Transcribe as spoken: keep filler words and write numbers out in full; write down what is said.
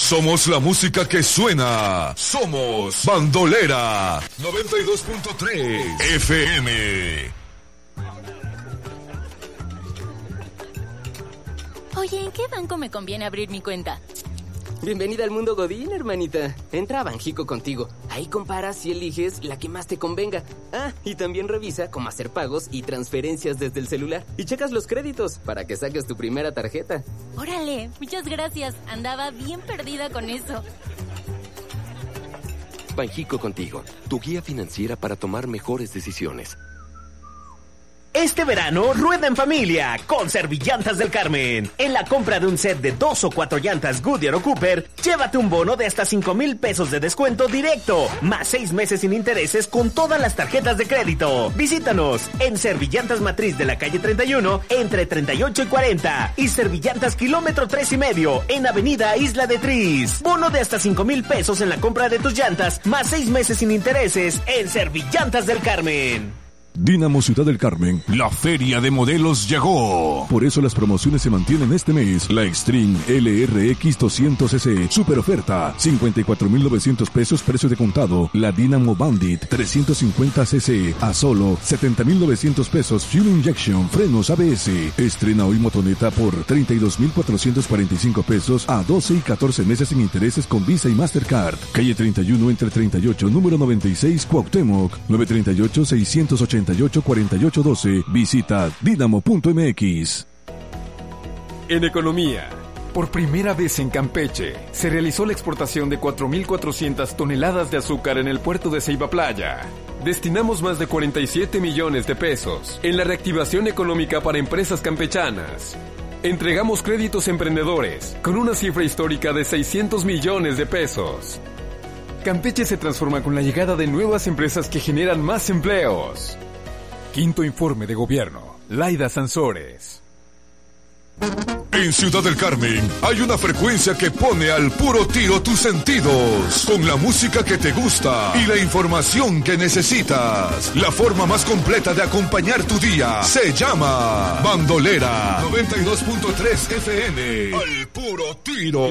Somos la música que suena. Somos Bandolera noventa y dos punto tres F M. Oye, ¿en qué banco me conviene abrir mi cuenta? Bienvenida al mundo Godín, hermanita. Entra a Banjico contigo. Ahí comparas y eliges la que más te convenga. Ah, y también revisa cómo hacer pagos y transferencias desde el celular. Y checas los créditos para que saques tu primera tarjeta. Órale, muchas gracias. Andaba bien perdida con eso. Banjico contigo, tu guía financiera para tomar mejores decisiones. Este verano, rueda en familia con Servillantas del Carmen. En la compra de un set de dos o cuatro llantas Goodyear o Cooper, llévate un bono de hasta cinco mil pesos de descuento directo, más seis meses sin intereses con todas las tarjetas de crédito. Visítanos en Servillantas Matriz de la calle treinta y uno, entre treinta y ocho y cuarenta, y Servillantas Kilómetro tres y medio, en Avenida Isla de Tris. Bono de hasta cinco mil pesos en la compra de tus llantas, más seis meses sin intereses en Servillantas del Carmen. Dínamo Ciudad del Carmen, la feria de modelos llegó. Por eso las promociones se mantienen este mes. La Extreme L R X doscientos C C, super oferta, cincuenta y cuatro mil novecientos pesos precio de contado. La Dynamo Bandit trescientos cincuenta C C a solo setenta mil novecientos pesos, fuel injection, frenos A B S. Estrena hoy motoneta por treinta y dos mil cuatrocientos cuarenta y cinco pesos a doce y catorce meses sin intereses con Visa y Mastercard. Calle treinta y uno entre treinta y ocho, número noventa y seis, Cuauhtémoc, nueve tres ocho, seis ocho ocho, cuatro ocho uno dos. Visita dinamo punto m x. En economía, por primera vez en Campeche, se realizó la exportación de cuatro mil cuatrocientas toneladas de azúcar en el puerto de Ceiba Playa. Destinamos más de cuarenta y siete millones de pesos en la reactivación económica para empresas campechanas. Entregamos créditos a emprendedores con una cifra histórica de seiscientos millones de pesos. Campeche se transforma con la llegada de nuevas empresas que generan más empleos. Quinto informe de gobierno. Laida Sansores. En Ciudad del Carmen hay una frecuencia que pone al puro tiro tus sentidos, con la música que te gusta y la información que necesitas. La forma más completa de acompañar tu día se llama Bandolera noventa y dos punto tres F M. Al puro tiro.